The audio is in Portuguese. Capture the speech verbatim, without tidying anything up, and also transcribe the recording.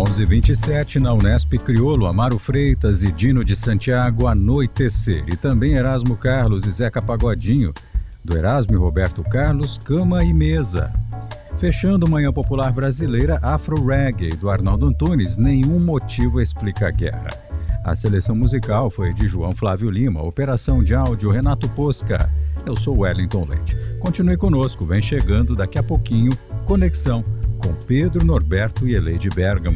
onze e vinte e sete, na Unesp Criolo, Amaro Freitas e Dino de Santiago, Anoitecer. E também Erasmo Carlos e Zeca Pagodinho. Do Erasmo e Roberto Carlos, Cama e Mesa. Fechando Manhã Popular Brasileira, Afro Reggae, do Arnaldo Antunes, Nenhum Motivo Explica a Guerra. A seleção musical foi de João Flávio Lima, operação de áudio Renato Posca. Eu sou Wellington Leite. Continue conosco, vem chegando daqui a pouquinho Conexão com Pedro Norberto e Eleide Bergamo.